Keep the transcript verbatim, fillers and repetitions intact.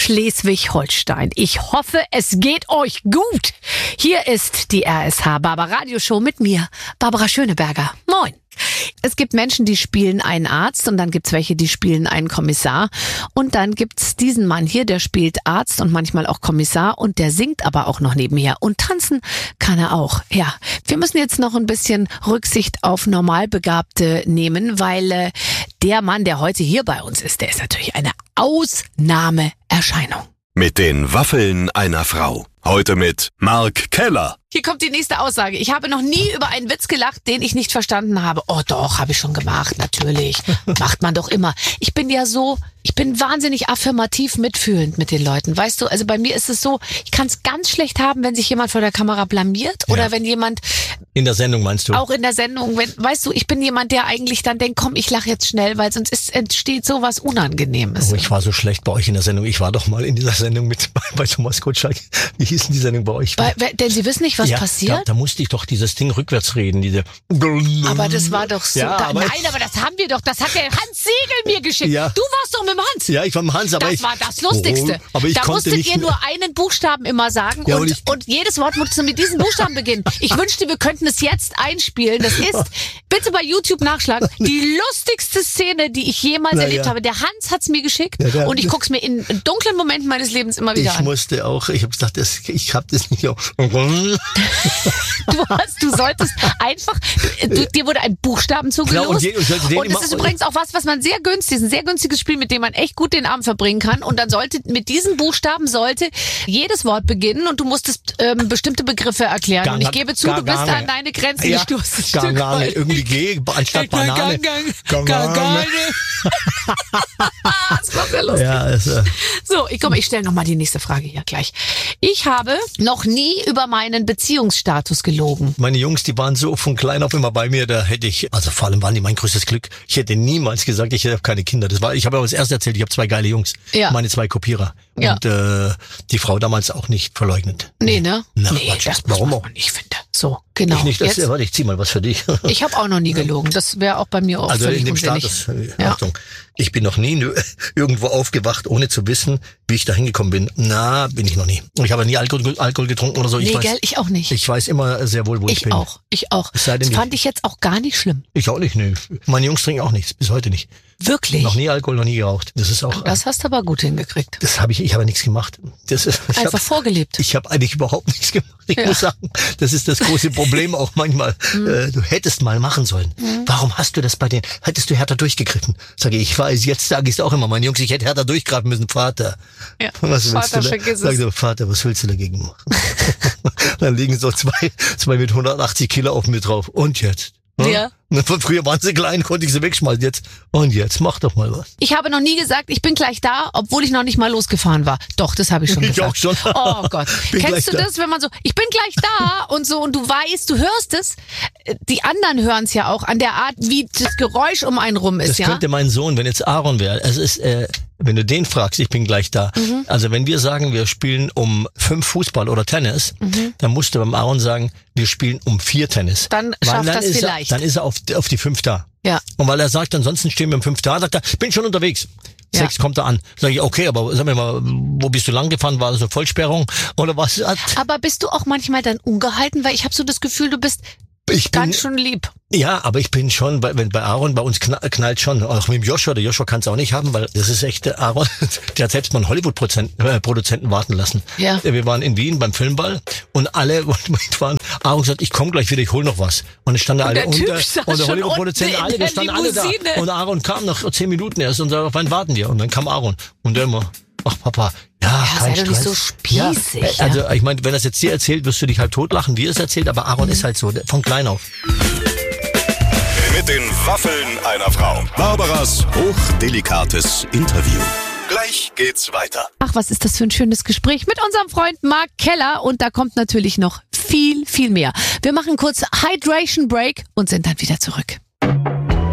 Schleswig-Holstein. Ich hoffe, es geht euch gut. Hier ist die R S H Barbara Radioshow mit mir, Barbara Schöneberger. Moin. Es gibt Menschen, die spielen einen Arzt und dann gibt's welche, die spielen einen Kommissar. Und dann gibt's diesen Mann hier, der spielt Arzt und manchmal auch Kommissar und der singt aber auch noch nebenher. Und tanzen kann er auch. Ja, wir müssen jetzt noch ein bisschen Rücksicht auf Normalbegabte nehmen, weil äh, der Mann, der heute hier bei uns ist, der ist natürlich eine Ausnahmeerscheinung. Mit den Waffeln einer Frau. Heute mit Mark Keller. Hier kommt die nächste Aussage. Ich habe noch nie über einen Witz gelacht, den ich nicht verstanden habe. Oh doch, habe ich schon gemacht, natürlich. Macht man doch immer. Ich bin ja so, ich bin wahnsinnig affirmativ mitfühlend mit den Leuten. Weißt du, also bei mir ist es so, ich kann es ganz schlecht haben, wenn sich jemand vor der Kamera blamiert oder ja. wenn jemand... In der Sendung meinst du? Auch in der Sendung. Wenn, weißt du, ich bin jemand, der eigentlich dann denkt, komm, ich lache jetzt schnell, weil sonst ist, entsteht sowas Unangenehmes. Oh, ich war so schlecht bei euch in der Sendung. Ich war doch mal in dieser Sendung mit bei, bei Thomas Gottschalk. Wie hieß denn die Sendung bei euch? Weil, denn Sie wissen nicht, was ja, passiert? Da, da musste ich doch dieses Ding rückwärts reden. Diese aber das war doch so. Ja, da, aber nein, aber das haben wir doch. Das hat der Hans Siegel mir geschickt. Ja. Du warst doch mit dem Hans. Ja, ich war mit dem Hans. Aber das ich, war das Lustigste. Oh, aber ich da konnte musstet nicht ihr nur einen Buchstaben immer sagen ja, und, ich, und jedes Wort musste mit diesem Buchstaben beginnen. Ich wünschte, wir könnten es jetzt einspielen. Das ist, bitte bei YouTube nachschlagen, die lustigste Szene, die ich jemals Na, erlebt ja. habe. Der Hans hat's mir geschickt ja, der, und ich guck's mir in dunklen Momenten meines Lebens immer wieder ich an. Ich musste auch, ich habe gesagt, das, ich habe das nicht auch. Du hast, du solltest einfach, du, dir wurde ein Buchstaben zugelost. Ja, und, je, und, und das ist übrigens auch was, was man sehr günstig, ein sehr günstiges Spiel, mit dem man echt gut den Abend verbringen kann. Und dann sollte, mit diesen Buchstaben sollte jedes Wort beginnen und du musstest ähm, bestimmte Begriffe erklären. Gang, und ich gebe zu, Gang, du bist Gang, an deine Grenzen ja, gestoßen. Gang, Gang, irgendwie G, anstatt Banane. Gang, Gang, Gang, Gang. Das war sehr lustig. Ja, es, äh so, ich komme, ich stelle nochmal die nächste Frage hier gleich. Ich habe noch nie über meinen Beziehungsstatus gelogen. Meine Jungs, die waren so von klein auf immer bei mir, da hätte ich, also vor allem waren die mein größtes Glück. Ich hätte niemals gesagt, ich habe keine Kinder. Das war, ich habe aber das erste erzählt, ich habe zwei geile Jungs, ja. meine zwei Kopierer. Ja. Und äh, die Frau damals auch nicht verleugnet. Nee, ne? Na, nee, Quatsch, das warum muss auch? man nicht, finde. So, genau. Ich nicht, das, Jetzt, warte, ich zieh mal was für dich. Ich habe auch noch nie gelogen. Das wäre auch bei mir auch Also völlig in dem unsinnig. Status, ja. Achtung, ich bin noch nie irgendwo aufgewacht, ohne zu wissen, wie ich da hingekommen bin. Na, bin ich noch nie. Ich habe nie Alkohol, Alkohol getrunken oder so. Ich nee, weiß, gell, ich auch nicht. Ich weiß immer sehr wohl, wo ich, ich bin. Ich auch, ich auch. Es sei denn, das fand ich jetzt auch gar nicht schlimm. Ich auch nicht, ne. Meine Jungs trinken auch nichts, bis heute nicht. Wirklich? Noch nie Alkohol, noch nie geraucht. Das ist auch. Das hast du aber gut hingekriegt. Das habe ich, ich habe nichts gemacht. Das ist, ich Einfach hab, vorgelebt. Ich habe eigentlich überhaupt nichts gemacht. Ich ja. muss sagen, das ist das große Problem auch manchmal. Mhm. Äh, du hättest mal machen sollen. Mhm. Warum hast du das bei denen? Hättest du härter durchgegriffen? Sage ich, ich weiß, jetzt sage ich es auch immer. Meine Jungs, ich hätte härter durchgreifen müssen. Vater. Ja. Was Vater, willst du? vergiss Sag es. so, Vater, was willst du dagegen machen? Dann liegen so zwei, zwei mit hundertachtzig Kilo auf mir drauf. Und jetzt? Hm? Ja. Von früher waren sie klein, konnte ich sie wegschmeißen. Jetzt, und jetzt, mach doch mal was. Ich habe noch nie gesagt, ich bin gleich da, obwohl ich noch nicht mal losgefahren war. Doch, das habe ich schon ich gesagt. auch schon. Oh Gott. Bin Kennst du da. das, wenn man so, ich bin gleich da und so, und du weißt, du hörst es. Die anderen hören es ja auch an der Art, wie das Geräusch um einen rum ist, das ja? könnte mein Sohn, wenn jetzt Aaron wäre, es ist, äh, wenn du den fragst, ich bin gleich da. Mhm. Also wenn wir sagen, wir spielen um fünf Fußball oder Tennis, mhm. dann musst du beim Aaron sagen, wir spielen um vier Tennis. Dann weil schafft dann das ist vielleicht. Er, dann ist er auf, auf die fünf da. Ja. Und weil er sagt, ansonsten stehen wir um fünf da, sagt er, bin schon unterwegs. Ja. Sechs kommt er an. Sag ich, okay, aber sag mir mal, wo bist du lang gefahren? War das eine Vollsperrung oder was? Aber bist du auch manchmal dann ungehalten? Weil ich habe so das Gefühl, du bist ich bin, ganz schön lieb. Ja, aber ich bin schon, bei, wenn bei Aaron, bei uns knallt schon, auch mit dem Joshua, der Joshua kann es auch nicht haben, weil das ist echt, der Aaron, der hat selbst mal einen Hollywood-Produzenten warten lassen. Ja. Wir waren in Wien beim Filmball und alle waren, Aaron gesagt, ich komme gleich wieder, ich hol noch was. Und es standen alle und der, unter, und der Hollywood-Produzent, alle, wir standen alle da. Und Aaron kam nach zehn Minuten erst und sagte, wann warten wir? Und dann kam Aaron. Und der immer, ach Papa, ja, ja kein sei doch nicht so Stress. spießig. Ja, also ich meine, wenn er es jetzt dir erzählt, wirst du dich halt totlachen, wie er es erzählt, aber Aaron mhm. ist halt so, von klein auf. Mit den Waffeln einer Frau. Barbaras hochdelikates Interview. Gleich geht's weiter. Ach, was ist das für ein schönes Gespräch mit unserem Freund Mark Keller. Und da kommt natürlich noch viel, viel mehr. Wir machen kurz Hydration Break und sind dann wieder zurück.